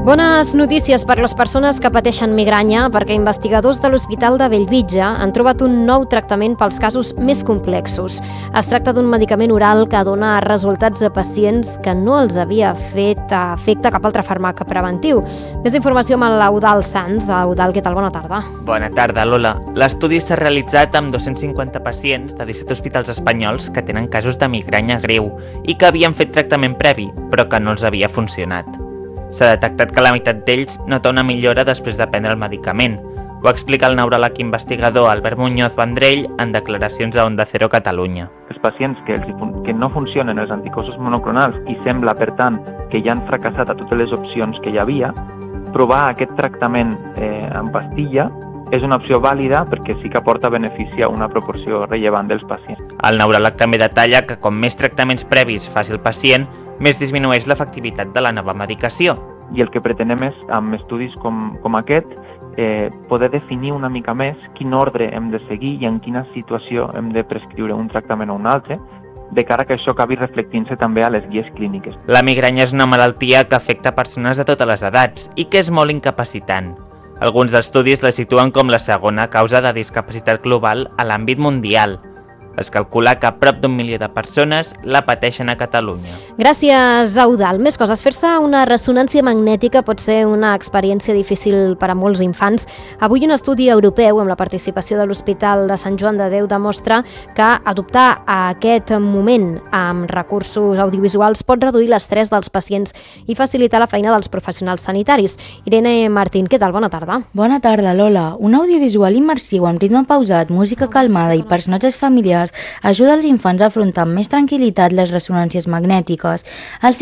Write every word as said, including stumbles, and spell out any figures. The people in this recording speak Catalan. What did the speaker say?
Bones notícies per les persones que pateixen migranya, perquè investigadors de l'Hospital de Bellvitge han trobat un nou tractament pels casos més complexos. Es tracta d'un medicament oral que dona resultats a pacients que no els havia fet efecte cap altre fàrmac preventiu. Més informació amb l'Eudald Sanz. Eudald, què tal? Bona tarda. Bona tarda, Lola. L'estudi s'ha realitzat amb dos-cents cinquanta pacients de disset hospitals espanyols que tenen casos de migranya greu i que havien fet tractament previ, però que no els havia funcionat. S'ha detectat que la meitat d'ells nota una millora després de prendre el medicament. Ho explica el neuròleg investigador Albert Muñoz Vendrell en declaracions a Onda Cero Catalunya. Els pacients que, els, que no funcionen els anticossos monoclonals i sembla, per tant, que ja han fracassat a totes les opcions que hi havia, provar aquest tractament eh, en pastilla és una opció vàlida perquè sí que aporta benefici a una proporció rellevant dels pacients. El neuròleg també detalla que com més tractaments previs faci el pacient, més disminueix l'efectivitat de la nova medicació. I el que pretenem és, amb estudis com, com aquest, eh, poder definir una mica més quin ordre hem de seguir i en quina situació hem de prescriure un tractament o un altre, de cara que això acabi reflectint-se també a les guies clíniques. La migranya és una malaltia que afecta persones de totes les edats i que és molt incapacitant. Alguns estudis la situen com la segona causa de discapacitat global a l'àmbit mundial. Es calcula que prop d'un milió de persones la pateixen a Catalunya. Gràcies, Eudald. Més coses. Fer-se una ressonància magnètica pot ser una experiència difícil per a molts infants. Avui un estudi europeu amb la participació de l'Hospital de Sant Joan de Déu demostra que adoptar aquest moment amb recursos audiovisuals pot reduir l'estrès dels pacients i facilitar la feina dels professionals sanitaris. Irene Martín, què tal? Bona tarda. Bona tarda, Lola. Un audiovisual immersiu amb ritme pausat, música calmada i personatges familiars ajuda els infants a afrontar amb més tranquil·litat les ressonàncies magnètiques. El